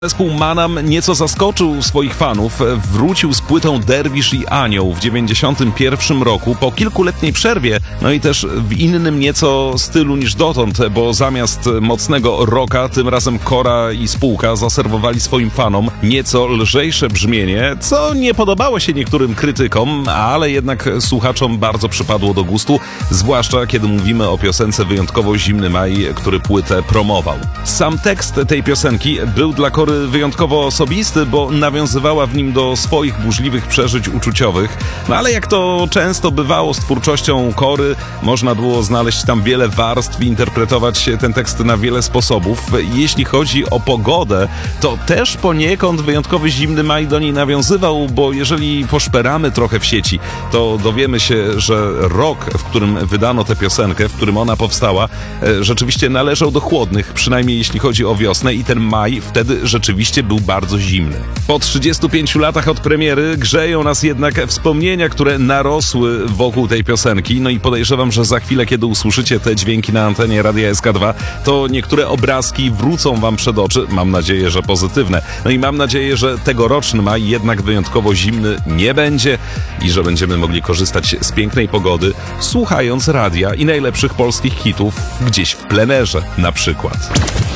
Zespół Manam nieco zaskoczył swoich fanów, wrócił z płytą Derwisz i Anioł w 91 roku po kilkuletniej przerwie, no i też w innym nieco stylu niż dotąd, bo zamiast mocnego rocka, tym razem Kora i spółka zaserwowali swoim fanom nieco lżejsze brzmienie, co nie podobało się niektórym krytykom, ale jednak słuchaczom bardzo przypadło do gustu, zwłaszcza kiedy mówimy o piosence Wyjątkowo Zimny Maj, który płytę promował. Sam tekst tej piosenki był dla Kory wyjątkowo osobisty, bo nawiązywała w nim do swoich burzliwych przeżyć uczuciowych, no ale jak to często bywało z twórczością Kory, można było znaleźć tam wiele warstw i interpretować ten tekst na wiele sposobów. Jeśli chodzi o pogodę, to też poniekąd Wyjątkowy Zimny Maj do niej nawiązywał, bo jeżeli poszperamy trochę w sieci, to dowiemy się, że rok, w którym wydano tę piosenkę, w którym ona powstała, rzeczywiście należał do chłodnych, przynajmniej jeśli chodzi o wiosnę, i ten maj wtedy rzeczywiście był bardzo zimny. Po 35 latach od premiery grzeją nas jednak wspomnienia, które narosły wokół tej piosenki, no i podejrzewam, że za chwilę, kiedy usłyszycie te dźwięki na antenie Radia SK2, to niektóre obrazki wrócą wam przed oczy, mam nadzieję, że pozytywne. No i mam nadzieję, że tegoroczny maj jednak wyjątkowo zimny nie będzie i że będziemy mogli korzystać z pięknej pogody, słuchając radia i najlepszych polskich hitów gdzieś w plenerze na przykład.